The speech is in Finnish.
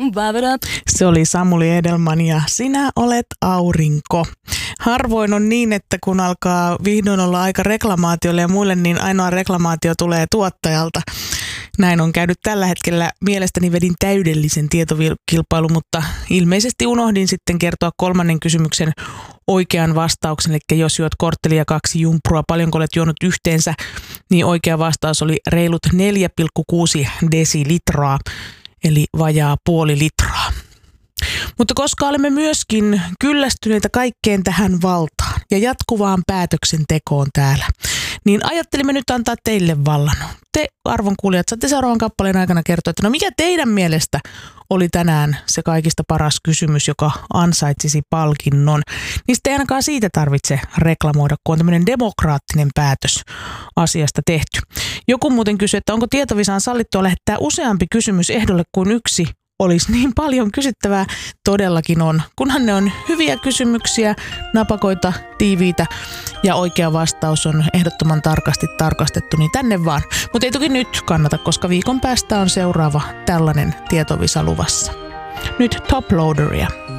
Se oli Samuli Edelman ja Sinä olet aurinko. Harvoin on niin, että kun alkaa vihdoin olla aika reklamaatiolle ja muille, niin ainoa reklamaatio tulee tuottajalta. Näin on käynyt tällä hetkellä. Mielestäni vedin täydellisen tietokilpailun, mutta ilmeisesti unohdin sitten kertoa kolmannen kysymyksen oikean vastauksen. Eli jos juot korttelia 2 jumprua, paljonko olet juonut yhteensä, niin oikea vastaus oli reilut 4,6 desilitraa, eli vajaa puoli litraa. Mutta koska olemme myöskin kyllästyneitä kaikkeen tähän valtaan ja jatkuvaan päätöksentekoon täällä, niin ajattelimme nyt antaa teille vallan. Te, arvon kuulijat, saatte seuraavan kappaleen aikana kertoa, että no mikä teidän mielestä oli tänään se kaikista paras kysymys, joka ansaitsisi palkinnon. Niin sitten ei ainakaan siitä tarvitse reklamoida, kun on tämmöinen demokraattinen päätös asiasta tehty. Joku muuten kysyi, että onko Tietovisaan sallittua lähettää useampi kysymys ehdolle kuin yksi. Olisi niin paljon kysyttävää, todellakin on. Kunhan ne on hyviä kysymyksiä, napakoita, tiiviitä ja oikea vastaus on ehdottoman tarkasti tarkastettu, niin tänne vaan. Mutta ei toki nyt kannata, koska viikon päästä on seuraava tällainen Tietovisa luvassa. Nyt Top Loaderia.